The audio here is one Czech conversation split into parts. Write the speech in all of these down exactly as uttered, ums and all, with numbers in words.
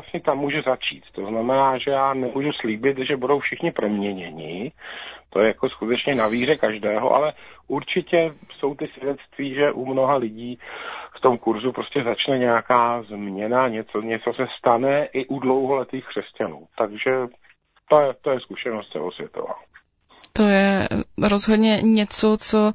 vlastně tam může začít. To znamená, že já nemůžu slíbit, že budou všichni proměněni, to je jako skutečně na víře každého, ale určitě jsou ty svědectví, že u mnoha lidí v tom kurzu prostě začne nějaká změna, něco, něco se stane i u dlouholetých křesťanů. Takže to je, to je zkušenost celosvětová. To je rozhodně něco, co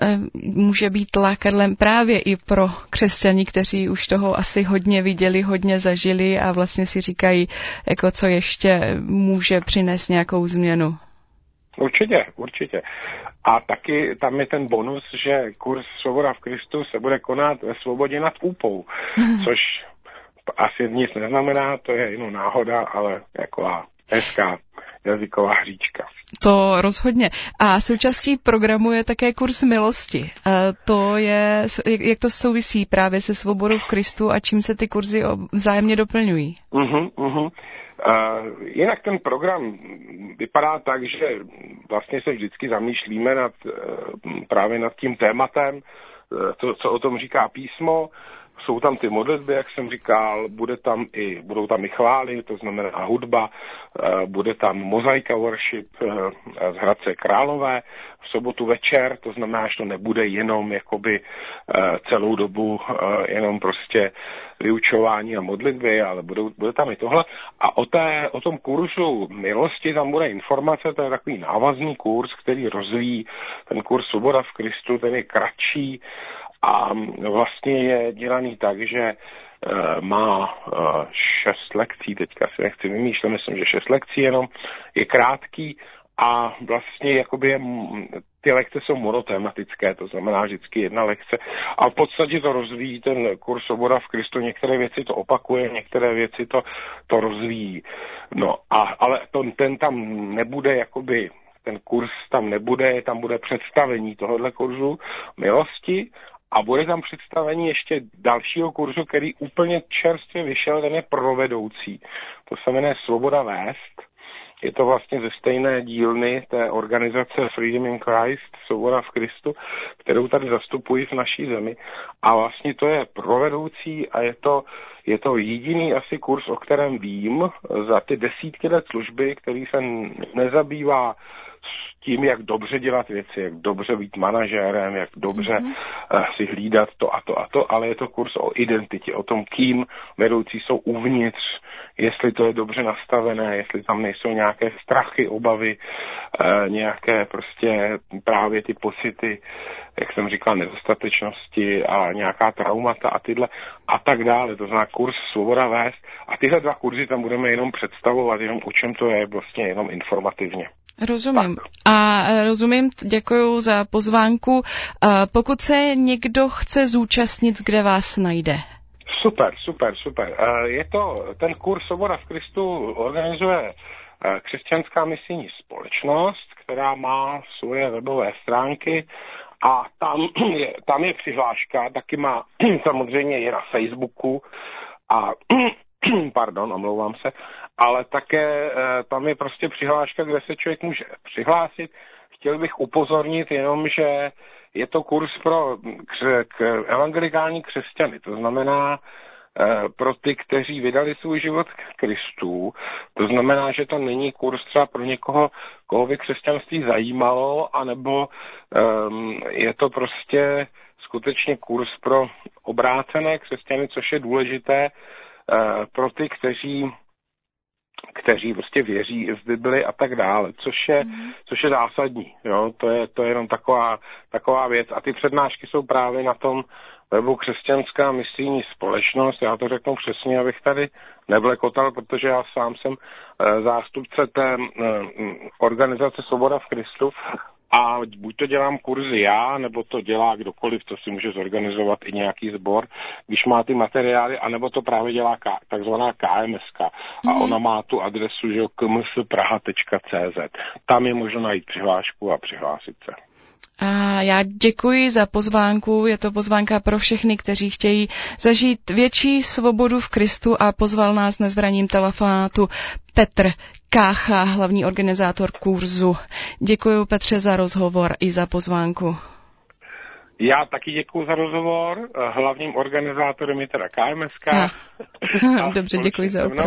může být lákadlem právě i pro křesťany, kteří už toho asi hodně viděli, hodně zažili a vlastně si říkají, jako co ještě může přinést nějakou změnu. Určitě, určitě. A taky tam je ten bonus, že kurz Svoboda v Kristu se bude konat ve Svobodě nad Úpou, což asi nic neznamená, to je jenom náhoda, ale taková hezká jazyková hříčka. To rozhodně. A součástí programu je také kurz milosti. A to je, jak to souvisí právě se svobodou v Kristu a čím se ty kurzy vzájemně doplňují? Uh-huh, uh-huh. Uh, jinak ten program vypadá tak, že vlastně se vždycky zamýšlíme nad, uh, právě nad tím tématem, uh, to, co o tom říká písmo. Jsou tam ty modlitby, jak jsem říkal, bude tam i, budou tam i chvály, to znamená hudba, bude tam mozaika worship z Hradce Králové v sobotu večer, to znamená, že to nebude jenom jakoby celou dobu jenom prostě vyučování a modlitby, ale budou, bude tam i tohle. A o, té, o tom kurzu milosti tam bude informace, to je takový návazný kurz, který rozvíjí ten kurz Svoboda v Kristu, ten je kratší, a vlastně je dělaný tak, že e, má e, šest lekcí, teďka si nechci vymýšlet, myslím, že šest lekcí jenom, je krátký a vlastně jakoby je, ty lekce jsou monotematické, to znamená vždycky jedna lekce a v podstatě to rozvíjí ten kurz Svoboda v Kristu, některé věci to opakuje, některé věci to, to rozvíjí. No a, ale to, ten tam nebude jakoby, ten kurz tam nebude, tam bude představení tohohle kurzu milosti. A bude tam představení ještě dalšího kurzu, který úplně čerstvě vyšel, ten je pro vedoucí. To se jmenuje Svoboda vést. Je to vlastně ze stejné dílny té organizace Freedom in Christ, Svoboda v Kristu, kterou tady zastupují v naší zemi. A vlastně to je pro vedoucí a je to, je to jediný asi kurz, o kterém vím, za ty desítky let služby, který se nezabývá s tím, jak dobře dělat věci, jak dobře být manažérem, jak dobře mm-hmm. uh, si hlídat to a to a to, ale je to kurz o identitě, o tom, kým vedoucí jsou uvnitř, jestli to je dobře nastavené, jestli tam nejsou nějaké strachy, obavy, uh, nějaké prostě právě ty pocity, jak jsem říkal, nedostatečnosti a nějaká traumata a tyhle a tak dále. To znamená kurz Svoboda vést a tyhle dva kurzy tam budeme jenom představovat, jenom o čem to je, vlastně jenom informativně. Rozumím. A rozumím, děkuji za pozvánku. Pokud se někdo chce zúčastnit, kde vás najde? Super, super, super. Je to, ten kurz Svoboda v Kristu organizuje Křesťanská misijní společnost, která má svoje webové stránky a tam je, tam je přihláška, taky má, samozřejmě je na Facebooku a pardon, omlouvám se, ale také e, tam je prostě přihláška, kde se člověk může přihlásit. Chtěl bych upozornit jenom, že je to kurz pro k, k evangelikální křesťany, to znamená e, pro ty, kteří vydali svůj život k Kristu, to znamená, že to není kurz třeba pro někoho, koho by křesťanství zajímalo, anebo e, je to prostě skutečně kurz pro obrácené křesťany, což je důležité pro ty, kteří, kteří prostě věří v Bibli a tak dále, což je, mm. což je zásadní. Jo? To je, to je jenom taková, taková věc. A ty přednášky jsou právě na tom webu Křesťanská misijní společnost. Já to řeknu přesně, abych tady neblekotal, protože já sám jsem zástupce té organizace Svoboda v Kristu. A buď to dělám kurzy já, nebo to dělá kdokoliv, to si může zorganizovat i nějaký sbor, když má ty materiály, anebo to právě dělá K, takzvaná K M S K. A mm. ona má tu adresu, že k m s praha tečka c z. Tam je možno najít přihlášku a přihlásit se. A já děkuji za pozvánku, je to pozvánka pro všechny, kteří chtějí zažít větší svobodu v Kristu a pozval nás nezvraním telefonátu Petr Kácha, hlavní organizátor kurzu. Děkuji Petře za rozhovor i za pozvánku. Já taky děkuji za rozhovor, hlavním organizátorem je teda K M S K. Dobře, děkuji za opravu.